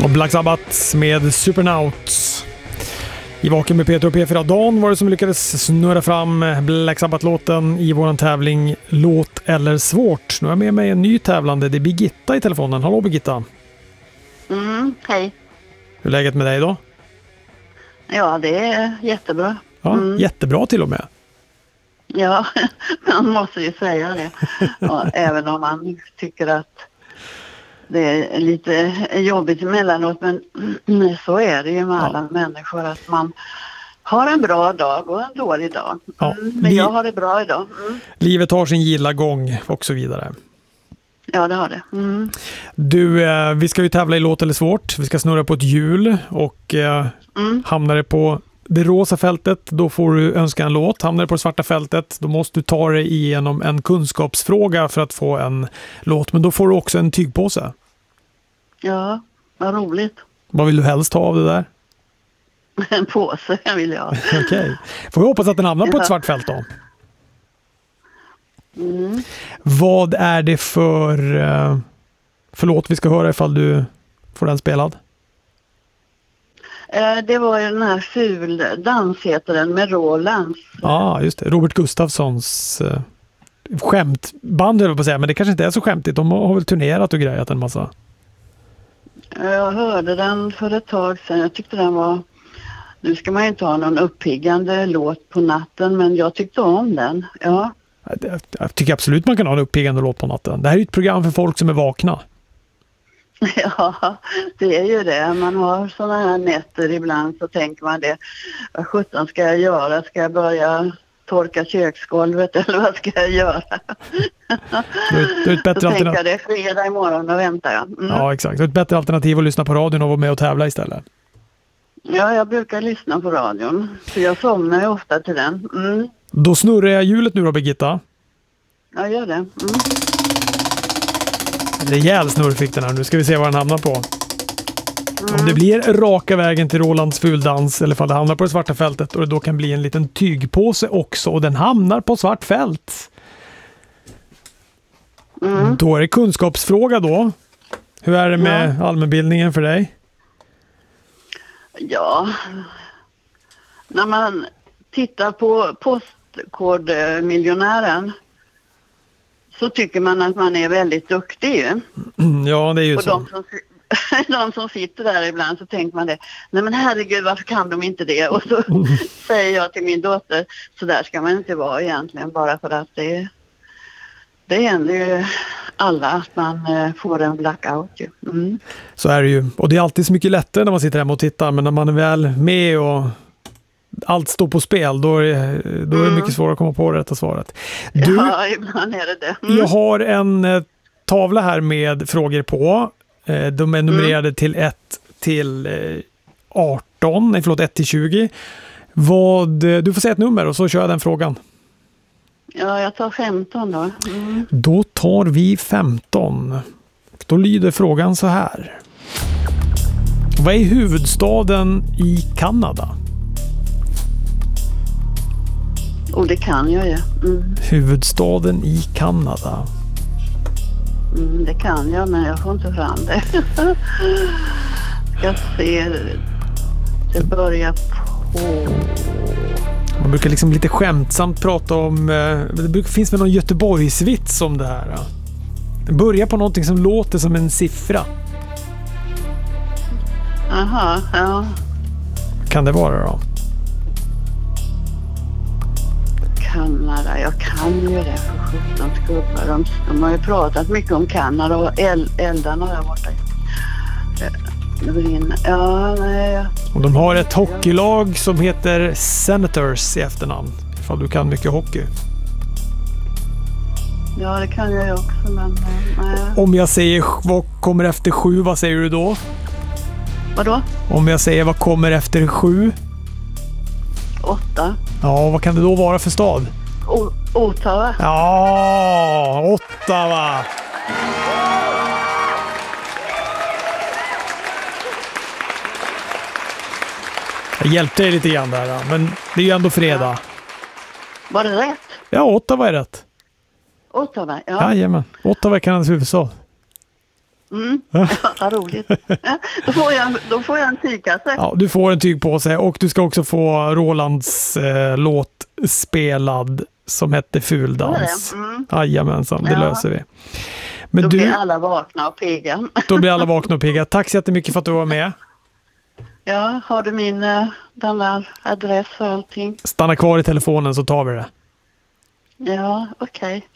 Och Black Sabbath med Supernauts. I Vaken med Peter och P4 Dan var det som lyckades snurra fram Black Sabbath-låten i våran tävling Låt eller svårt. Nu är jag med mig en ny tävlande. Det är Birgitta i telefonen. Hallå Birgitta. Hej. Hur är läget med dig då? Ja, det är jättebra. Ja, jättebra till och med. Ja, man måste ju säga det. Ja, även om man tycker att det är lite jobbigt emellanåt. Men så är det ju med alla människor. Att man har en bra dag och en dålig dag. Men jag har det bra idag. Livet har sin gilla gång och så vidare. Ja, det har det. Du, vi ska ju tävla i Låt eller svårt. Vi ska snurra på ett hjul och hamnar det på det rosa fältet, då får du önska en låt. Hamnar det på det svarta fältet, då måste du ta dig igenom en kunskapsfråga för att få en låt. Men då får du också en tygpåse. Ja, vad roligt. Vad vill du helst ha av det där? En påse vill jag. Okej. Får vi hoppas att den hamnar på ett svart fält då. Vad är det för låt vi ska höra ifall du får den spelad? Det var ju den här Fuldans heter den med Rolands. Ja, just det. Robert Gustafssons skämtband höll jag på att säga, men det kanske inte är så skämtigt. De har väl turnerat och grejat en massa. Jag hörde den för ett tag sedan. Jag tyckte den var... Nu ska man ju inte ha någon uppiggande låt på natten, men jag tyckte om den. Ja. Jag tycker absolut man kan ha en uppiggande låt på natten. Det här är ett program för folk som är vakna. Ja, det är ju det. Man har sådana här nätter ibland, så tänker man det. Vad 17 ska jag göra? Ska jag börja torka köksgolvet eller vad ska jag göra? Det är ett bättre så alternativ. tänker jag det är fredag imorgon och väntar jag. Ja, exakt. Det är ett bättre alternativ att lyssna på radion och vara med och tävla istället. Ja, jag brukar lyssna på radion. Så jag somnar ju ofta till den. Då snurrar jag hjulet nu då, Birgitta. Ja, gör det. Rejäl snurr fick den här. Nu ska vi se vad den hamnar på. Om det blir raka vägen till Rolands Fuldans eller om det hamnar på det svarta fältet, och det då kan bli en liten tygpåse också, och den hamnar på svart fält. Då är det kunskapsfråga då. Hur är det med allmänbildningen för dig? Ja, när man tittar på Postkodmiljonären så tycker man att man är väldigt duktig. Ja, det är ju och så. De som sitter där ibland, så tänker man det. Nej men herregud, varför kan de inte det? Och så säger jag till min dotter, så där ska man inte vara egentligen, bara för att det händer ju alla att man får en blackout. Så är det ju. Och det är alltid så mycket lättare när man sitter hemma och tittar, men när man är väl med och allt står på spel, då är det mycket svårare att komma på det rätta svaret. Ja, ibland är det. Jag har en tavla här med frågor på. De är numrerade till 1 till 18, nej förlåt, 1 till 20. Du får säga ett nummer och så kör jag den frågan. Ja, jag tar 15 då. Då tar vi 15. Då lyder frågan så här. Vad är huvudstaden i Kanada? Och det kan jag ju. Huvudstaden i Kanada. Det kan jag, men jag får inte fram det. Ska se. Det börjar på... Man brukar liksom lite skämtsamt prata om... Det finns väl någon Göteborgsvits om det här. Det börjar på någonting som låter som en siffra. Aha, ja. Kan det vara då? Kanada, jag kan ju det för 17 skubbar. De har ju pratat mycket om Kanada och eldarna där borta. Ja, nej. Och de har ett hockeylag som heter Senators i efternamn. Ifall du kan mycket hockey. Ja, det kan jag ju också, men nej. Om jag säger vad kommer efter 7, vad säger du då? Vadå? Om jag säger vad kommer efter 7? 8. Ja, vad kan det då vara för stad? Ottawa. Ja, Ottawa. Jag hjälpte dig lite grann där, men det är ju ändå fredag. Var det rätt? Ja, Ottawa är rätt. Ottawa, ja. Jajamän. Ottawa är Kanadas huvudstad. Ja, vad roligt. Då får jag en tygkasse. Ja, du får en tygpåse och du ska också få Rolands låt spelad som hette Fuldans. Jajamensan, det löser vi. Men då blir alla vakna och pigga. Då blir alla vakna och pigga. Tack så jättemycket för att du var med. Ja, har du den där adress och allting? Stanna kvar i telefonen så tar vi det. Ja, okej.